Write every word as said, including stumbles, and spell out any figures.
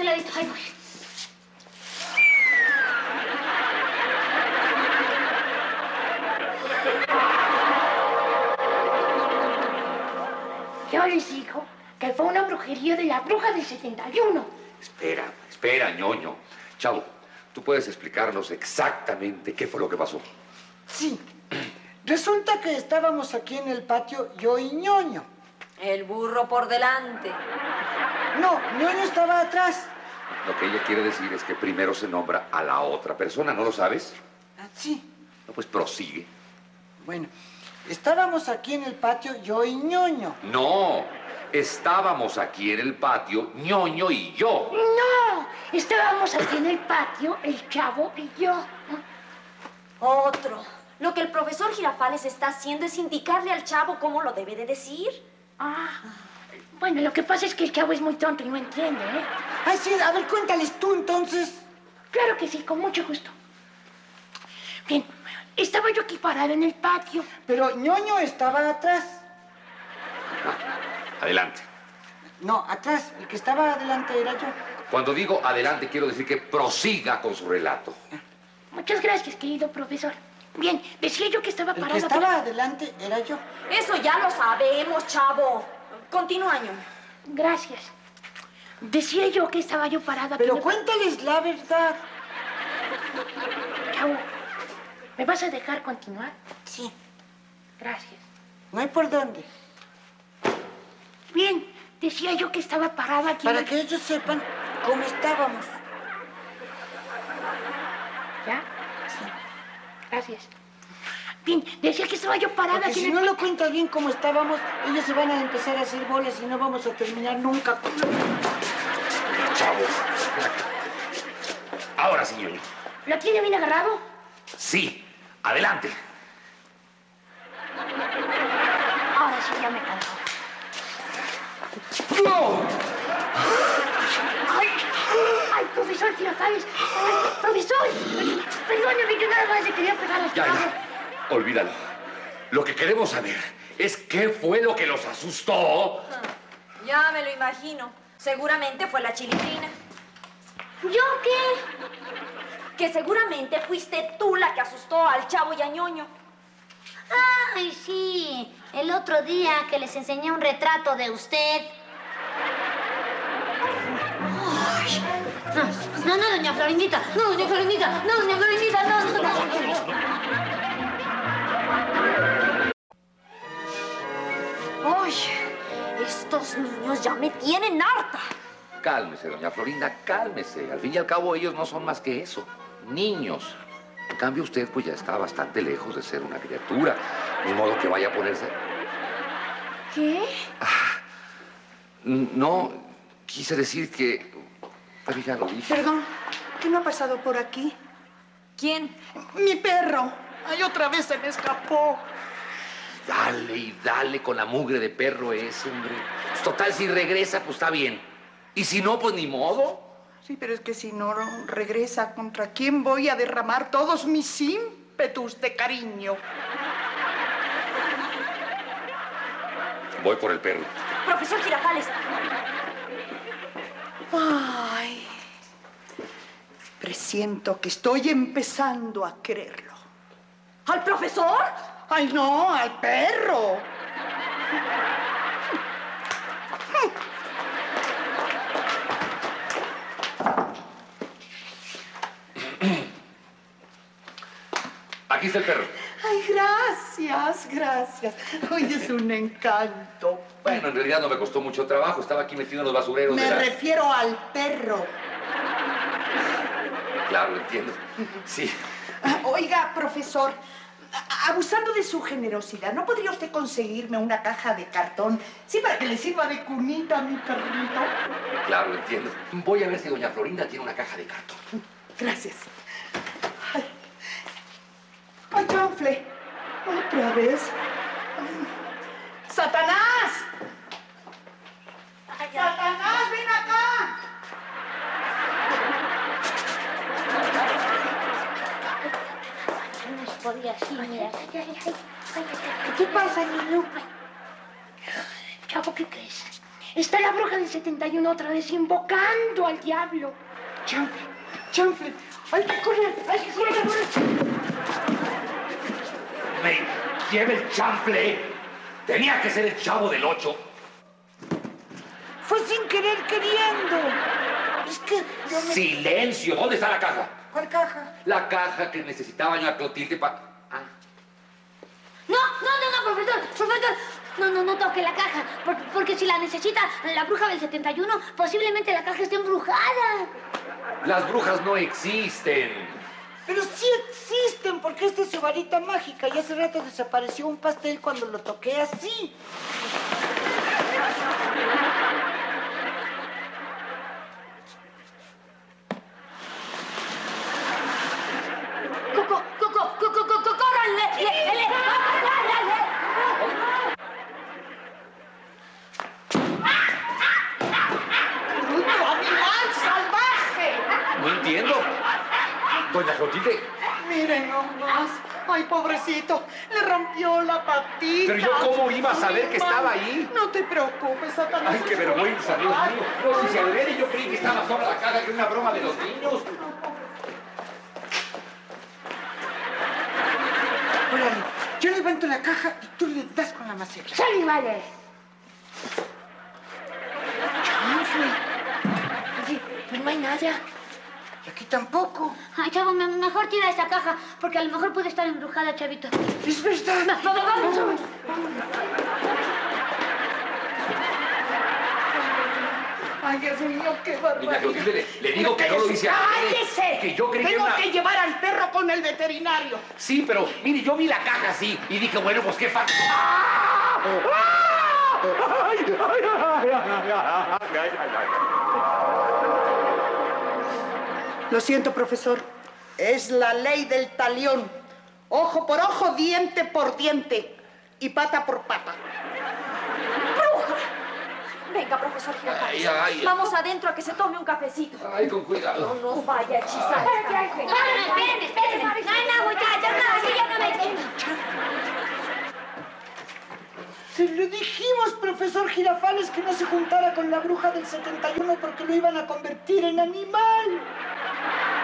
su heladito. Ahí voy. Yo les digo que fue una brujería de la bruja del setenta y uno. Espera, espera, ñoño. Chavo, ¿tú puedes explicarnos exactamente qué fue lo que pasó? Sí. Resulta que estábamos aquí en el patio, yo y ñoño. El burro por delante. No, ñoño estaba atrás. Lo que ella quiere decir es que primero se nombra a la otra persona, ¿no lo sabes? Ah, sí. No, pues prosigue. Bueno, estábamos aquí en el patio, yo y ñoño. No, estábamos aquí en el patio, ñoño y yo. No, estábamos aquí en el patio, el chavo y yo. Otro. Lo que el profesor Girafales está haciendo es indicarle al chavo cómo lo debe de decir. Ah, bueno, lo que pasa es que el chavo es muy tonto y no entiende, ¿eh? Ay, sí, a ver, cuéntales tú entonces. Claro que sí, con mucho gusto. Bien, estaba yo aquí parada en el patio. Pero ñoño estaba atrás. Ah, adelante. No, atrás. El que estaba adelante era yo. Cuando digo adelante, quiero decir que prosiga con su relato. Muchas gracias, querido profesor. Bien, decía yo que estaba parada... El que estaba pero... adelante era yo. Eso ya lo sabemos, chavo. Continúa, ñoño. Gracias. Decía yo que estaba yo parada... Pero aquí... cuéntales la verdad. Chavo, ¿me vas a dejar continuar? Sí. Gracias. No hay por dónde. Bien, decía yo que estaba parada aquí... Para en... que ellos sepan cómo estábamos. ¿Ya? Sí. Gracias. Bien, decía que estaba yo parada Porque aquí si en no el... lo cuentas bien cómo estábamos, ellos se van a empezar a hacer bolas y no vamos a terminar nunca. Chavo. Ahora sí, ñoño. ¿Lo tiene bien agarrado? Sí, adelante. Ahora sí ya me cansó. ¡No! ¡Ay! ¡Ay, profesor Girafales! ¡Ay, profesor! Perdóneme, yo nada más le quería pegar al Ya, chavo. ya. Olvídalo. Lo que queremos saber es qué fue lo que los asustó. Ya me lo imagino. Seguramente fue la chilindrina. ¿Yo qué? Que seguramente fuiste tú la que asustó al chavo y a ñoño. Ay, sí. El otro día que les enseñé un retrato de usted. Ay. No, no, doña Florindita. No, doña Florindita. No, doña Florindita. No, no, no. ¡Ay! Estos niños ya me tienen harta. Cálmese, doña Florinda, cálmese. Al fin y al cabo, ellos no son más que eso, niños. En cambio, usted pues ya está bastante lejos de ser una criatura. Ni modo que vaya a ponerse... ¿Qué? Ah, no, quise decir que... Pero ya lo dije. Perdón, ¿qué no ha pasado por aquí? ¿Quién? Mi perro. Ay, otra vez se me escapó. Dale y dale con la mugre de perro ese, hombre. Pues, total, si regresa, pues está bien. Y si no, pues ni modo. Sí, pero es que si no regresa, ¿contra quién voy a derramar todos mis ímpetus de cariño? Voy por el perro. Profesor Girafales. Ay, presiento que estoy empezando a quererlo. ¿Al profesor? Ay, no, al perro. Aquí está el perro. Ay, gracias, gracias. Hoy es un encanto. Bueno, en realidad no me costó mucho trabajo. Estaba aquí metido en los basureros Me de la... refiero al perro. Claro, lo entiendo. Sí. Ah, oiga, profesor, a- abusando de su generosidad, ¿no podría usted conseguirme una caja de cartón? Sí, para que le sirva de cunita a mi perrito. Claro, lo entiendo. Voy a ver si doña Florinda tiene una caja de cartón. Gracias. Ay, ay, chanfle. Otra vez. Ay. ¡Satanás! ¡Satanás, ven acá! No se podía así, mira. Ay, ay, ay, ay, ay, ay. ¿Qué pasa, niño? Chavo, ¿qué crees? Está la bruja del setenta y uno otra vez invocando al diablo. Chanfle, chanfle. Hay que correr, hay que correr, correr. ¡Me lleve el chanfle! Tenía que ser el Chavo del Ocho. Fue sin querer queriendo. Es que yo me... ¡Silencio! ¿Dónde está la caja? ¿Cuál caja? La caja que necesitaba doña Clotilde para... Ah. No, no, no, no, profesor, profesor. No, no, no toque la caja, por- porque si la necesita la bruja del setenta y uno, posiblemente la caja esté embrujada. Las brujas no existen. Pero sí existen, porque esta es su varita mágica. Y hace rato desapareció un pastel cuando lo toqué así. Coco, Coco, Coco, Coco, córranle. Le, le, le. ¡Bruto, animal salvaje! No entiendo. Doña Clotilde, Miren nomás. Ay, pobrecito, le rompió la patita. pero yo cómo iba a saber que estaba ahí. No te preocupes, Satanás. Ay, qué vergüenza, Dios mío. No, si se adrede, yo creí que estaba sola la caja, que era una broma de los niños. Órale, yo levanto la caja y tú le das con la maceta. ¡Sale, vale! Chanfle. Oye, pues no hay nada. Y aquí tampoco. Ay, chavo, me- mejor tira esa caja, porque a lo mejor puede estar embrujada, chavito. Es verdad. Va- va- vamos, vamos. Ay, Dios mío, qué barbaridad. Doña Clotilde, le, le digo que no lo hice a ¡Cállese! Que yo creí que Tengo era una... que llevar al perro con el veterinario. Sí, pero mire, yo vi la caja así y dije, bueno, pues qué fa... ¡Ah! ¡Ah! ¡Ay, ay, ay, ay, ay, ay, ay, ay! Lo siento, profesor. Es la ley del talión. Ojo por ojo, diente por diente y pata por pata. Venga, profesor Girafales. Ay, ay. Vamos adentro a que se tome un cafecito. Ay, con cuidado. No nos vaya a hechizar. No, no, espérenme, espérenme. No, no, muchachos, no, así yo no me entiendo. Se lo dijimos, profesor Girafales, que no se juntara con la bruja del setenta y uno porque lo iban a convertir en animal.